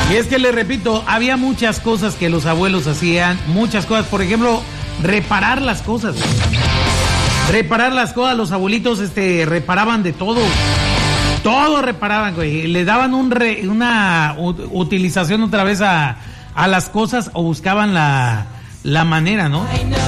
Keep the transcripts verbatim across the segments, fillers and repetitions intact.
Y es que le repito, había muchas cosas que los abuelos hacían, muchas cosas, por ejemplo, reparar las cosas. Reparar las cosas, los abuelitos este, reparaban de todo. Todo reparaban, güey. Le daban un re, una u, utilización otra vez a, a las cosas o buscaban la, la manera, ¿no?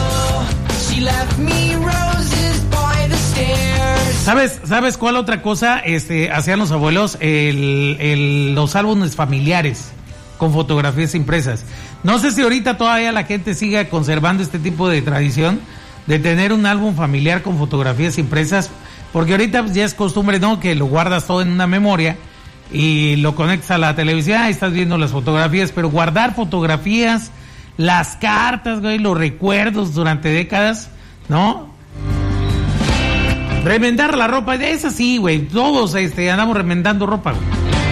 ¿Sabes, ¿Sabes cuál otra cosa este, hacían los abuelos? El, el, los álbumes familiares con fotografías impresas. No sé si ahorita todavía la gente siga conservando este tipo de tradición de tener un álbum familiar con fotografías impresas, porque ahorita ya es costumbre, ¿no? Que lo guardas todo en una memoria y lo conectas a la televisión, ahí estás viendo las fotografías, pero guardar fotografías, las cartas, güey, los recuerdos durante décadas, ¿no? Remendar la ropa, es así, güey. Todos este, andamos remendando ropa, güey.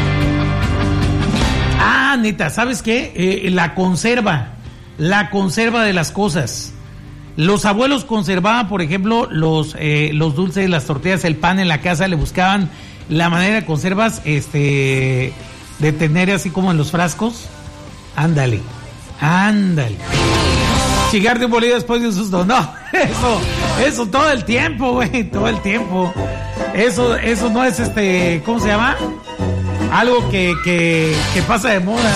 Ah, neta, ¿sabes qué? Eh, la conserva. La conserva de las cosas. Los abuelos conservaban, por ejemplo, los, eh, los dulces, las tortillas, el pan en la casa. Le buscaban la manera de conservas, este, de tener así como en los frascos. Ándale, ándale. Chigar de un bolillo después de un susto. No, eso, eso todo el tiempo, güey, todo el tiempo. Eso, eso no es este, ¿cómo se llama? Algo que, que, que pasa de moda.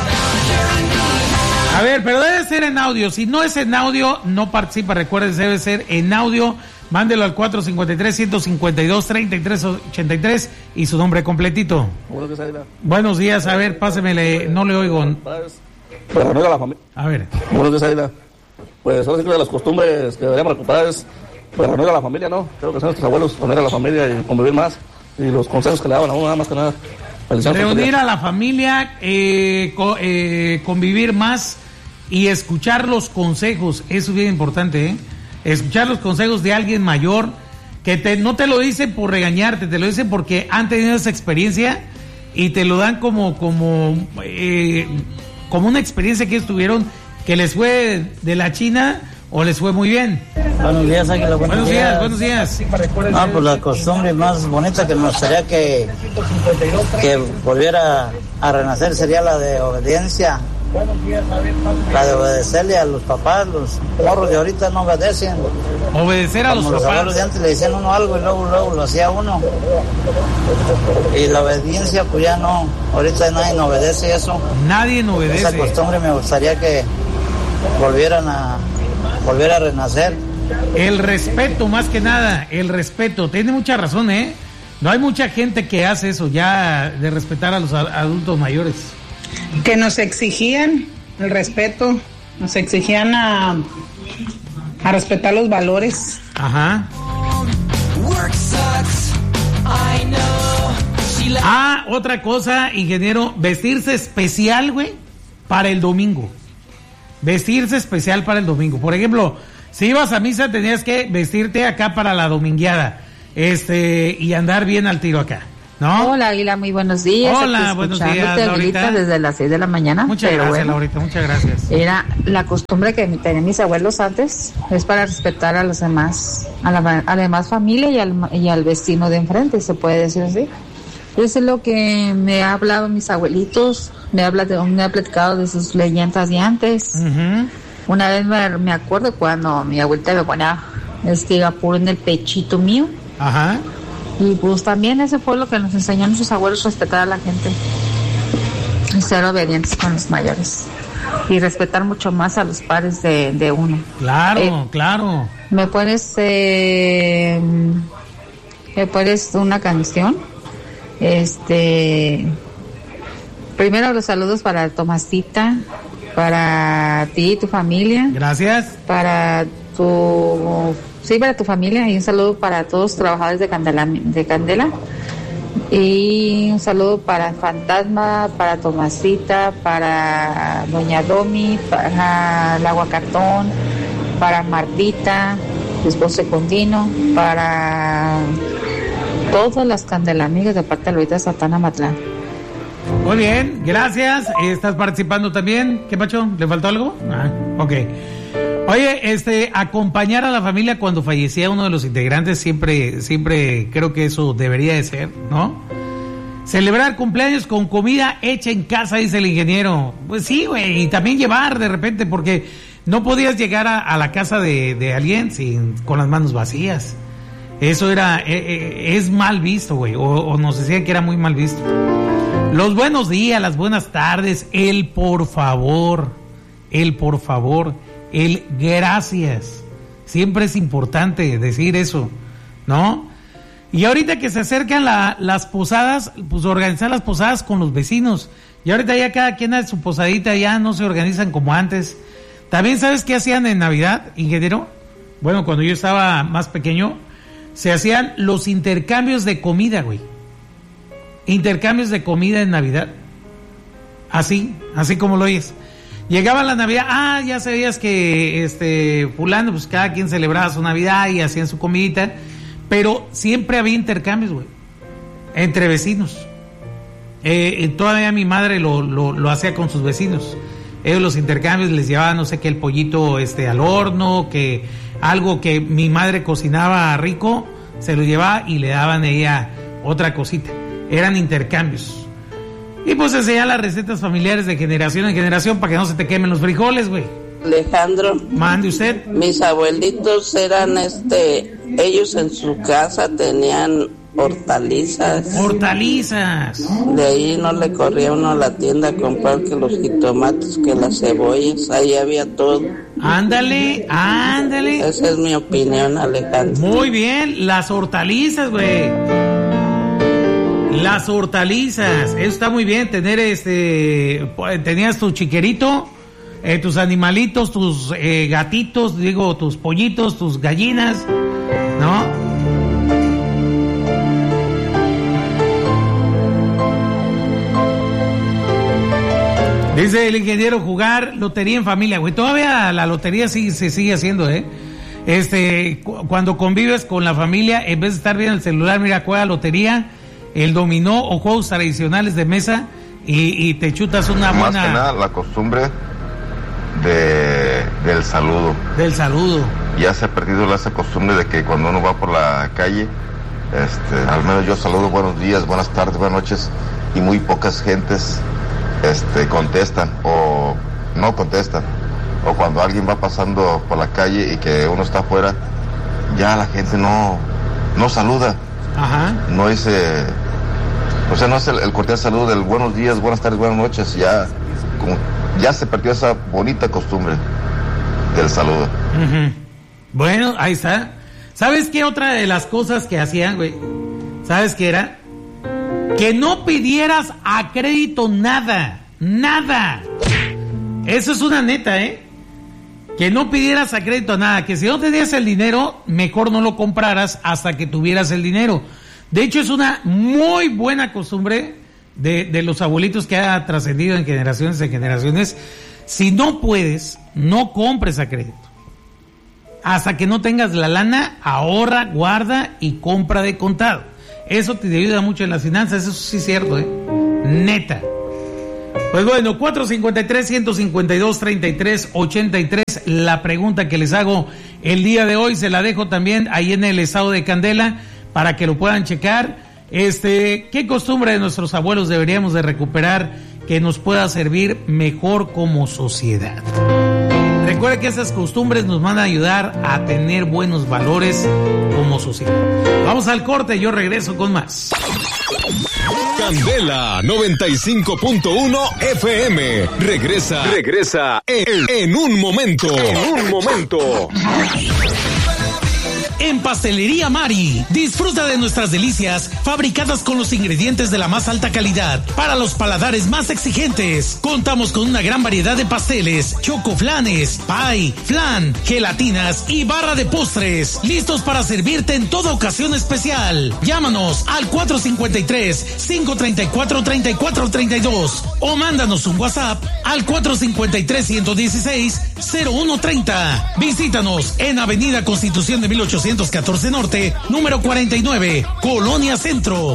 A ver, pero debe ser en audio. Si no es en audio, no participa. Recuerden, debe ser en audio. Mándelo al cuatro cinco tres, uno cinco dos, tres tres ocho tres y su nombre completito. Buenos días, a ver, pásemele, no le oigo. Pero no a la familia. A ver. Buenos días, Aida. Pues ahora sí que de las costumbres que deberíamos recuperar es pues, reunir a la familia, ¿no? Creo que son nuestros abuelos, reunir a la familia y convivir más. Y los consejos que le daban a uno, nada más que nada. Reunir a la familia, eh, co- eh, convivir más y escuchar los consejos. Eso es bien importante, ¿eh? Escuchar los consejos de alguien mayor que te, no te lo dicen por regañarte, te lo dicen porque han tenido esa experiencia y te lo dan como, como, eh, como una experiencia que ellos tuvieron, que les fue de la China o les fue muy bien. Buenos días, Águila. Buenos, buenos días, buenos días. Ah, pues la costumbre más bonita que me gustaría que, que volviera a renacer sería la de obediencia. La de obedecerle a los papás. Los morros de ahorita no obedecen. Obedecer a Como los, los papás. abuelos de antes le decían uno algo y luego, luego lo hacía uno. Y la obediencia, pues ya no. Ahorita nadie no obedece eso. Nadie no obedece. Esa costumbre me gustaría que volvieran a volver a renacer. El respeto, más que nada, el respeto. Tiene mucha razón, ¿eh? No hay mucha gente que hace eso ya, de respetar a los adultos mayores. Que nos exigían el respeto, nos exigían a, a respetar los valores. Ajá. Ah, otra cosa, ingeniero, vestirse especial, güey, para el domingo. Vestirse especial para el domingo. Por ejemplo, si ibas a misa tenías que vestirte acá para la domingueada, este, y andar bien al tiro acá, ¿no? Hola, Águila, muy buenos días. Hola, Aquí buenos días, Laurita, desde las seis de la mañana. Muchas pero gracias, bueno, Laurita, muchas gracias. Era la costumbre que tenían mis abuelos antes, es para respetar a los demás, a la, a la demás familia y al, y al vecino de enfrente, se puede decir así. Eso es lo que me ha hablado mis abuelitos, me ha, hablado, me ha platicado de sus leyendas de antes. Uh-huh. Una vez me, me acuerdo cuando mi abuelita me ponía este vapor en el pechito mío. Ajá. Y pues también ese fue lo que nos enseñó a nuestros abuelos, respetar a la gente y ser obedientes con los mayores y respetar mucho más a los padres de, de uno. Claro, eh, claro. ¿Me puedes eh, me puedes una canción? Este, primero los saludos para Tomasita, para ti y tu familia. Gracias. Para tu, sí, para tu familia, y un saludo para todos los trabajadores de Candela, de Candela. Y un saludo para Fantasma, para Tomasita, para Doña Domi, para el Aguacatón, para Martita, su esposo secundino, para todas las Candelamigas de parte de Luisa Santana Matlán. Muy bien, gracias. ¿Estás participando también? ¿Qué pacho? ¿Le faltó algo? Ah, ok. Oye, este, acompañar a la familia cuando fallecía uno de los integrantes siempre, siempre creo que eso debería de ser, ¿no? Celebrar cumpleaños con comida hecha en casa, dice el ingeniero. Pues sí, güey, y también llevar de repente, porque no podías llegar a, a la casa de, de alguien sin, con las manos vacías. Eso era, eh, eh, es mal visto, güey, o, o nos decían que era muy mal visto. Los buenos días, las buenas tardes, el por favor, el por favor, el gracias. Siempre es importante decir eso, ¿no? Y ahorita que se acercan la, las posadas, pues organizar las posadas con los vecinos. Y ahorita ya cada quien hace su posadita, ya no se organizan como antes. También, ¿sabes qué hacían en Navidad, ingeniero? Bueno, cuando yo estaba más pequeño, se hacían los intercambios de comida, güey. Intercambios de comida en Navidad. Así, así como lo oyes. Llegaba la Navidad, ah, ya sabías que este fulano, pues cada quien celebraba su Navidad y hacían su comidita. Pero siempre había intercambios, güey, entre vecinos. Eh, todavía mi madre lo, lo, lo hacía con sus vecinos. Ellos los intercambios les llevaban, no sé qué, el pollito este al horno, que algo que mi madre cocinaba rico, se lo llevaba y le daban a ella otra cosita. Eran intercambios. Y pues enseñar las recetas familiares de generación en generación para que no se te quemen los frijoles, güey. Alejandro, mande usted. Mis abuelitos eran este, ellos en su casa tenían hortalizas. Hortalizas. De ahí no le corría uno a la tienda a comprar que los jitomates, que las cebollas, ahí había todo. Ándale, ándale. Esa es mi opinión, Alejandro. Muy bien, las hortalizas, güey. Las hortalizas, eso está muy bien, tener este, tenías tu chiquerito. Eh, tus animalitos, tus eh, gatitos, digo, tus pollitos, tus gallinas, ¿no? Dice el ingeniero, jugar lotería en familia, güey. Todavía la lotería sí se sigue haciendo, ¿eh? Este, cu- cuando convives con la familia, en vez de estar viendo el celular, mira, juega lotería, el dominó o juegos tradicionales de mesa y, y te chutas una buena... Más que nada, la costumbre de del saludo. Del saludo. Ya se ha perdido esa costumbre de que cuando uno va por la calle, este, al menos yo saludo buenos días, buenas tardes, buenas noches, y muy pocas gentes este, contestan o no contestan. O cuando alguien va pasando por la calle y que uno está afuera, ya la gente no, no saluda. Ajá. No dice, o sea, no es el, el cordial saludo del buenos días, buenas tardes, buenas noches, ya como ya se perdió esa bonita costumbre del saludo. Uh-huh. Bueno, ahí está. ¿Sabes qué otra de las cosas que hacían, güey? ¿Sabes qué era? Que no pidieras a crédito nada, nada. Eso es una neta, ¿eh? Que no pidieras a crédito nada, que si no tenías el dinero, mejor no lo compraras hasta que tuvieras el dinero. De hecho, es una muy buena costumbre de, de los abuelitos que ha trascendido en generaciones en generaciones. Si no puedes, no compres a crédito. Hasta que no tengas la lana, ahorra, guarda y compra de contado. Eso te ayuda mucho en las finanzas, eso sí es cierto, ¿eh? Neta. Pues bueno, cuatro cinco tres, uno cinco dos, treinta y tres ochenta y tres. La pregunta que les hago el día de hoy se la dejo también ahí en el estado de Candela para que lo puedan checar. Este, ¿qué costumbre de nuestros abuelos deberíamos de recuperar que nos pueda servir mejor como sociedad? Recuerda que esas costumbres nos van a ayudar a tener buenos valores como sociedad. Vamos al corte, yo regreso con más. Candela noventa y cinco punto uno F M. Regresa, regresa en, en un momento. En un momento. En Pastelería Mari, disfruta de nuestras delicias fabricadas con los ingredientes de la más alta calidad para los paladares más exigentes. Contamos con una gran variedad de pasteles, chocoflanes, pie, flan, gelatinas y barra de postres, listos para servirte en toda ocasión especial. Llámanos al cuatro cinco tres, cinco tres cuatro, tres cuatro tres dos o mándanos un WhatsApp al cuatro cinco tres, uno uno seis, cero uno tres cero. Visítanos en Avenida Constitución de mil ochocientos catorce Norte, número cuarenta y nueve, Colonia Centro.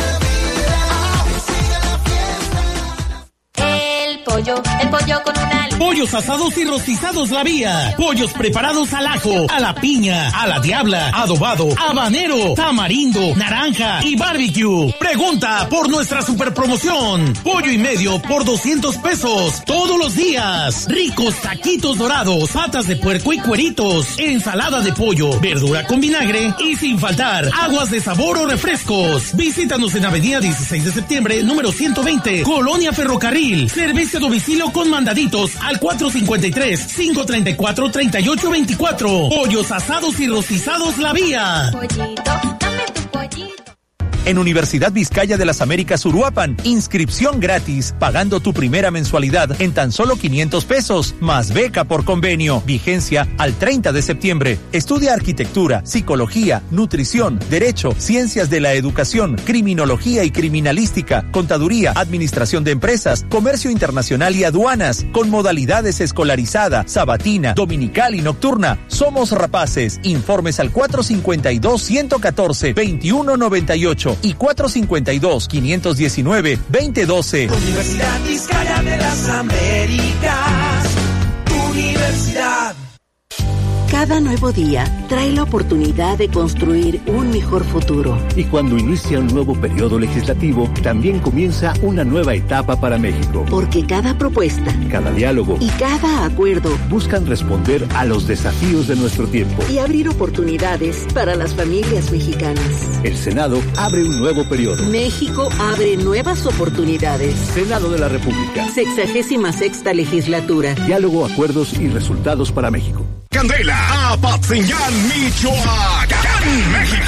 El pollo, el pollo con una Pollos asados y rostizados La Vía. Pollos preparados al ajo, a la piña, a la diabla, adobado, habanero, tamarindo, naranja y barbecue. Pregunta por nuestra super promoción. Pollo y medio por doscientos pesos todos los días. Ricos taquitos dorados, patas de puerco y cueritos, ensalada de pollo, verdura con vinagre y sin faltar aguas de sabor o refrescos. Visítanos en Avenida dieciséis de septiembre, número ciento veinte, Colonia Ferrocarril. Servicio a domicilio con mandaditos al cuatro cinco tres, cinco tres cuatro, tres ocho dos cuatro. Pollos asados y rostizados La Vía. Pollito, dame tu pollito. En Universidad Vizcaya de las Américas Uruapan, inscripción gratis, pagando tu primera mensualidad en tan solo quinientos pesos, más beca por convenio, vigencia al treinta de septiembre. Estudia arquitectura, psicología, nutrición, derecho, ciencias de la educación, criminología y criminalística, contaduría, administración de empresas, comercio internacional y aduanas, con modalidades escolarizada, sabatina, dominical y nocturna. Somos rapaces. Informes al cuatro cinco dos, uno uno cuatro, veintiuno noventa y ocho y cuatro cinco dos, quinientos diecinueve, veinte doce. Universidad Vizcaya de las Américas, Universidad. Cada nuevo día trae la oportunidad de construir un mejor futuro. Y cuando inicia un nuevo periodo legislativo, también comienza una nueva etapa para México. Porque cada propuesta, cada diálogo y cada acuerdo buscan responder a los desafíos de nuestro tiempo y abrir oportunidades para las familias mexicanas. El Senado abre un nuevo periodo. México abre nuevas oportunidades. Senado de la República. Sexagésima sexta legislatura. Diálogo, acuerdos y resultados para México. Candela, Apatzingán, Michoacán, México.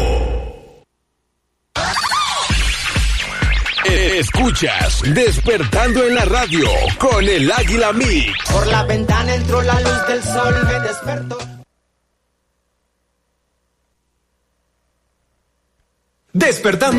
Escuchas Despertando en la Radio con el Águila Mix. Por la ventana entró la luz del sol y me despertó. Despertando